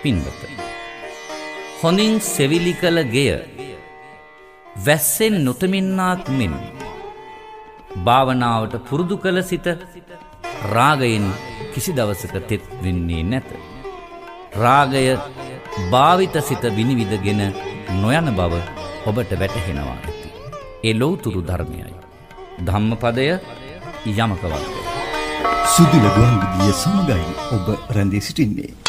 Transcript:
පින්වත, හොඳින් සෙවිලි කළ ගෙය වැස්සෙන් නොතමින්නාක් මෙන් භාවනාවට පුරුදු කළ සිත රාගයෙන් කිසි දවසක තෙත් වෙන්නේ නැත. රාගය භාවිත සිත විනිවිදගෙන නොයන බව ඔබට වැටහෙනවා ඇති. ඒ ලෞතුරු ධර්මයයි. ධම්මපදය යමක වර්ගය. සුදුල ගුවන් විදුලිය සමගයි ඔබ රැඳී සිටින්නේ.